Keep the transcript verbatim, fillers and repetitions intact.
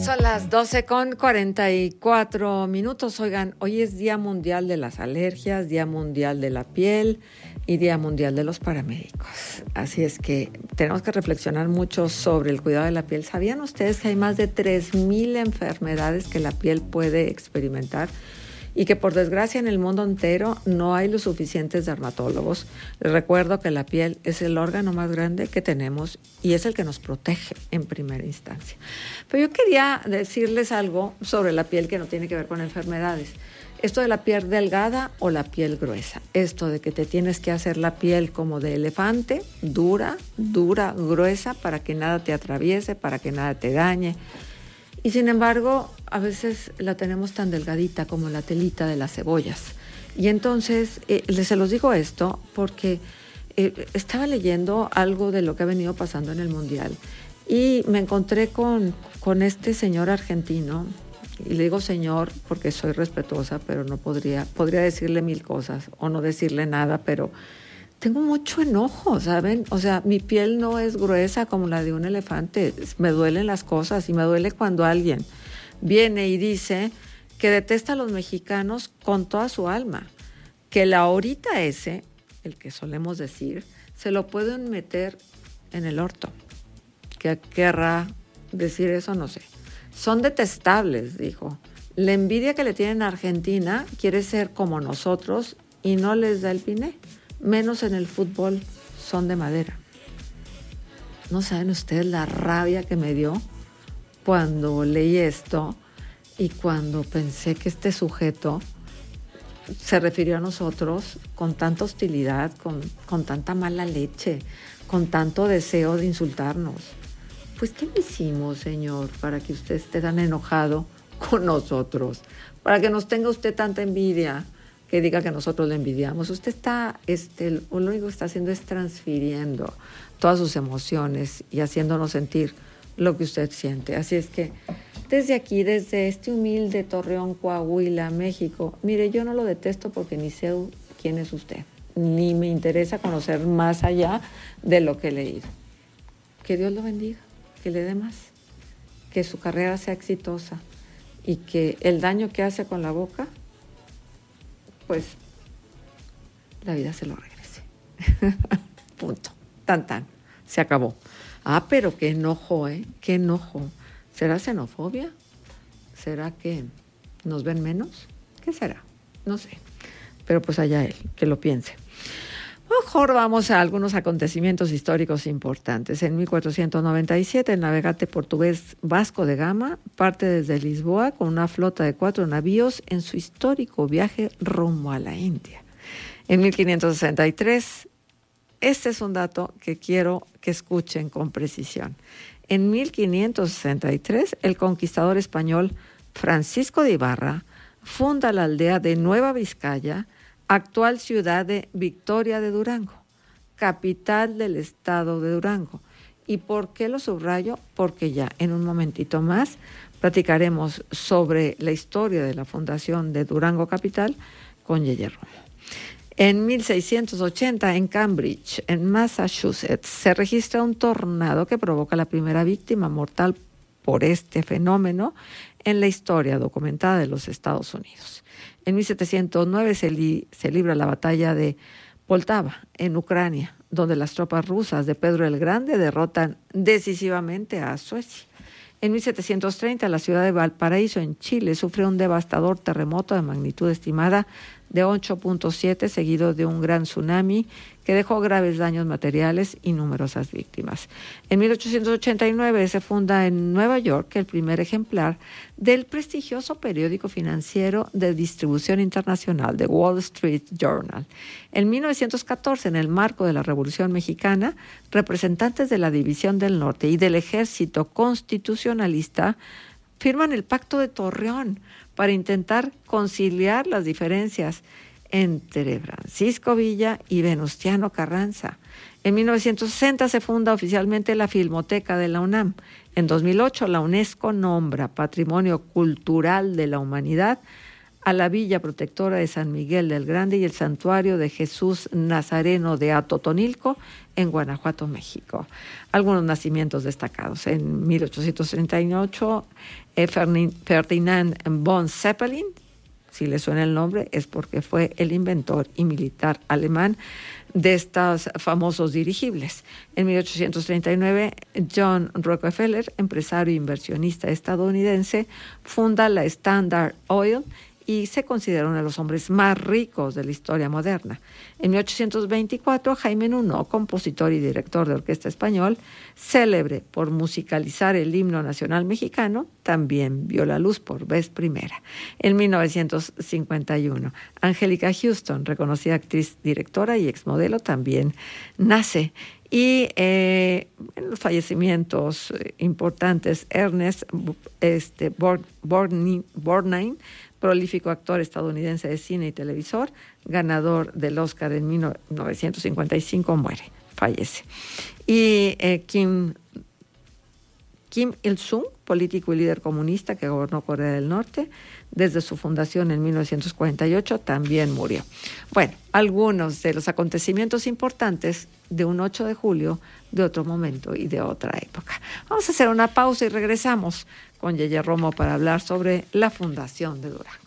Son las doce con cuarenta y cuatro minutos. Oigan, hoy es Día Mundial de las Alergias, Día Mundial de la Piel y Día Mundial de los Paramédicos. Así es que tenemos que reflexionar mucho sobre el cuidado de la piel. ¿Sabían ustedes que hay más de tres mil enfermedades que la piel puede experimentar? Y que por desgracia en el mundo entero no hay los suficientes dermatólogos. Les recuerdo que la piel es el órgano más grande que tenemos y es el que nos protege en primera instancia. Pero yo quería decirles algo sobre la piel que no tiene que ver con enfermedades. Esto de la piel delgada o la piel gruesa. Esto de que te tienes que hacer la piel como de elefante, dura, dura, gruesa, para que nada te atraviese, para que nada te dañe. Y sin embargo, a veces la tenemos tan delgadita como la telita de las cebollas. Y entonces, eh, se los digo esto porque eh, estaba leyendo algo de lo que ha venido pasando en el Mundial y me encontré con, con este señor argentino, y le digo señor porque soy respetuosa, pero no podría, podría decirle mil cosas o no decirle nada, pero tengo mucho enojo, ¿saben? O sea, mi piel no es gruesa como la de un elefante. Me duelen las cosas y me duele cuando alguien viene y dice que detesta a los mexicanos con toda su alma. Que la horita ese, el que solemos decir, se lo pueden meter en el orto. ¿Qué querrá decir eso? No sé. Son detestables, dijo. La envidia que le tienen a Argentina quiere ser como nosotros y no les da el piné. Menos en el fútbol, son de madera. No saben ustedes la rabia que me dio cuando leí esto y cuando pensé que este sujeto se refirió a nosotros con tanta hostilidad, con, con tanta mala leche, con tanto deseo de insultarnos. Pues, ¿qué le hicimos, señor, para que usted esté tan enojado con nosotros? Para que nos tenga usted tanta envidia, que diga que nosotros le envidiamos. Usted está, este, lo único que está haciendo es transfiriendo todas sus emociones y haciéndonos sentir lo que usted siente. Así es que desde aquí, desde este humilde Torreón, Coahuila, México, mire, yo no lo detesto porque ni sé quién es usted, ni me interesa conocer más allá de lo que he leído. Que Dios lo bendiga, que le dé más, que su carrera sea exitosa y que el daño que hace con la boca, pues la vida se lo regrese. Punto. Tan, tan. Se acabó. Ah, pero qué enojo, ¿eh? Qué enojo. ¿Será xenofobia? ¿Será que nos ven menos? ¿Qué será? No sé. Pero pues allá él, que lo piense. Mejor vamos a algunos acontecimientos históricos importantes. En mil cuatrocientos noventa y siete, el navegante portugués Vasco de Gama parte desde Lisboa con una flota de cuatro navíos en su histórico viaje rumbo a la India. En mil quinientos sesenta y tres, este es un dato que quiero que escuchen con precisión. En mil quinientos sesenta y tres, el conquistador español Francisco de Ibarra funda la aldea de Nueva Vizcaya, actual ciudad de Victoria de Durango, capital del estado de Durango. ¿Y por qué lo subrayo? Porque ya en un momentito más platicaremos sobre la historia de la fundación de Durango Capital con Yeye Romo. En mil seiscientos ochenta, en Cambridge, en Massachusetts, se registra un tornado que provoca la primera víctima mortal por este fenómeno en la historia documentada de los Estados Unidos. En mil setecientos nueve se, li- se libra la batalla de Poltava, en Ucrania, donde las tropas rusas de Pedro el Grande derrotan decisivamente a Suecia. En mil setecientos treinta, la ciudad de Valparaíso, en Chile, sufre un devastador terremoto de magnitud estimada de ocho punto siete, seguido de un gran tsunami que dejó graves daños materiales y numerosas víctimas. En mil ochocientos ochenta y nueve se funda en Nueva York el primer ejemplar del prestigioso periódico financiero de distribución internacional, The Wall Street Journal. En mil novecientos catorce, en el marco de la Revolución Mexicana, representantes de la División del Norte y del Ejército Constitucionalista firman el Pacto de Torreón para intentar conciliar las diferencias entre Francisco Villa y Venustiano Carranza. En mil novecientos sesenta se funda oficialmente la Filmoteca de la UNAM. En dos mil ocho, la UNESCO nombra Patrimonio Cultural de la Humanidad a la Villa Protectora de San Miguel del Grande y el Santuario de Jesús Nazareno de Atotonilco, en Guanajuato, México. Algunos nacimientos destacados. En mil ochocientos treinta y ocho, eh, Ferdinand von Zeppelin, si le suena el nombre, es porque fue el inventor y militar alemán de estos famosos dirigibles. En mil ochocientos treinta y nueve, John Rockefeller, empresario e inversionista estadounidense, funda la Standard Oil y se considera uno de los hombres más ricos de la historia moderna. En mil ochocientos veinticuatro, Jaime Nuno, compositor y director de orquesta español, célebre por musicalizar el himno nacional mexicano, también vio la luz por vez primera. En mil novecientos cincuenta y uno, Angélica Houston, reconocida actriz, directora y exmodelo, también nace. Y eh, en los fallecimientos eh, importantes, Ernest este, Borgnine, prolífico actor estadounidense de cine y televisor, ganador del Oscar en mil novecientos cincuenta y cinco, muere, fallece. Y eh, Kim, Kim Il-sung, político y líder comunista que gobernó Corea del Norte desde su fundación en mil novecientos cuarenta y ocho, también murió. Bueno, algunos de los acontecimientos importantes de un ocho de julio de otro momento y de otra época. Vamos a hacer una pausa y regresamos con Yeye Romo para hablar sobre la Fundación de Durango.